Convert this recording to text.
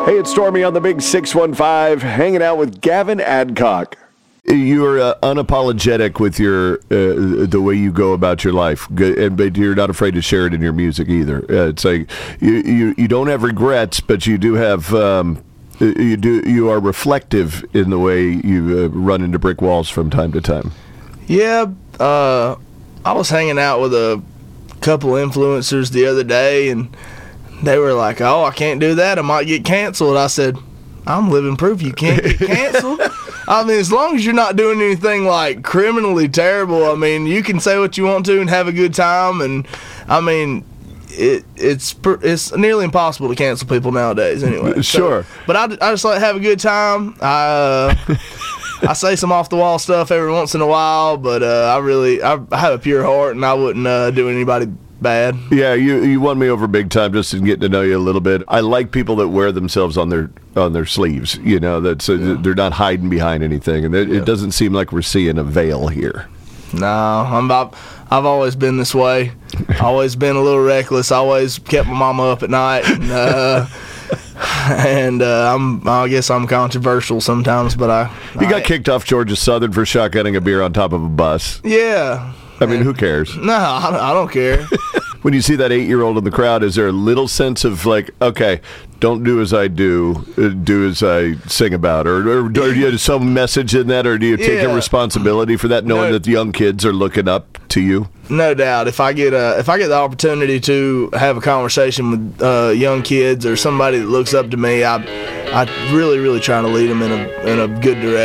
Hey, it's Stormy on the Big 615, hanging out with Gavin Adcock. You're unapologetic with your the way you go about your life, but you're not afraid to share it in your music either. It's like you don't have regrets, but you do have you are reflective in the way you run into brick walls from time to time. Yeah, I was hanging out with a couple influencers the other day, and they were like, "Oh, I can't do that. I might get canceled." I said, "I'm living proof you can't get canceled." I mean, as long as you're not doing anything like criminally terrible, I mean, you can say what you want to and have a good time. And I mean, it's nearly impossible to cancel people nowadays, anyway. Sure. But I just like to have a good time. I say some off the wall stuff every once in a while, but I have a pure heart, and I wouldn't do anybody bad. Yeah, you won me over big time just in getting to know you a little bit. I like people that wear themselves on their sleeves. You know, they're not hiding behind anything, and it doesn't seem like we're seeing a veil here. No, I've always been this way. Always been a little reckless. Always kept my mama up at night, and I guess I'm controversial sometimes. But you got kicked off Georgia Southern for shotgunning a beer on top of a bus. Yeah. I mean, who cares? No, I don't care. When you see that 8-year-old in the crowd, is there a little sense of like, okay, don't do as I do, do as I sing about, or do you have some message in that, or do you take a responsibility for that, knowing that the young kids are looking up to you? No doubt. If I get the opportunity to have a conversation with young kids or somebody that looks up to me, I really, really try to lead them in a good direction.